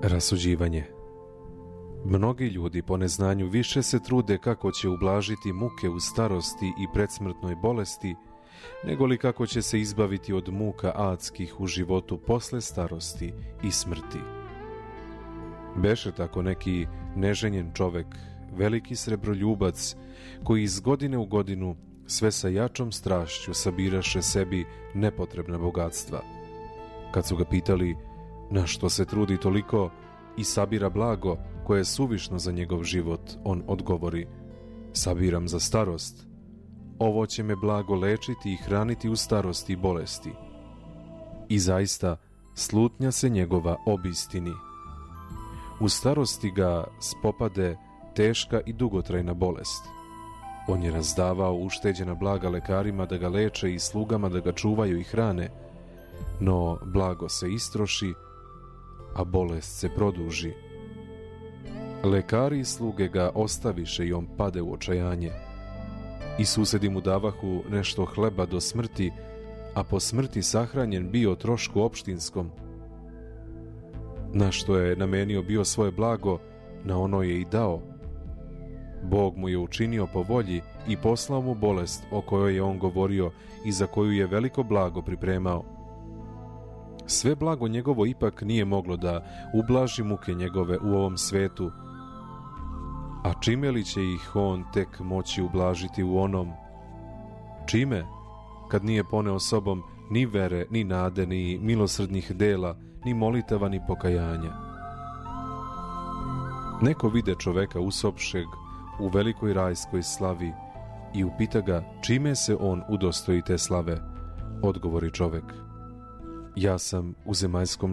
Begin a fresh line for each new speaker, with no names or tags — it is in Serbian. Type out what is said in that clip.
Rasuđivanje. Mnogi ljudi po neznanju više se trude kako će ublažiti muke u starosti i predsmrtnoj bolesti, nego li kako će se izbaviti od muka adskih u životu posle starosti i smrti. Beše tako neki neženjen čovek, veliki srebroljubac, koji iz godine u godinu sve sa jačom strašću sabiraše sebi nepotrebna bogatstva. Kad su ga pitali na što se trudi toliko i sabira blago koje je suvišno za njegov život, on odgovori: sabiram za starost. Ovo će me blago lečiti i hraniti u starosti i bolesti. I zaista, slutnja se njegova obistini. U starosti ga spopade teška i dugotrajna bolest. On je razdavao ušteđena blaga lekarima da ga leče i slugama da ga čuvaju i hrane, no blago se istroši, a bolest se produži. Lekari i sluge ga ostaviše i on pade u očajanje. I susedi mu davahu nešto hleba do smrti, a po smrti sahranjen bio trošku opštinskom. Na što je namenio bio svoje blago, na ono je i dao. Bog mu je učinio po volji i poslao mu bolest o kojoj je on govorio i za koju je veliko blago pripremao. Sve blago njegovo ipak nije moglo da ublaži muke njegove u ovom svetu, a čime li će ih on tek moći ublažiti u onom? Čime, kad nije poneo sobom ni vere, ni nade, ni milosrdnih dela, ni molitava, ni pokajanja? Neko vide čoveka usopšeg u velikoj rajskoj slavi i upita ga čime se on udostoji te slave. Odgovori čovek: ja sam u zemaljskom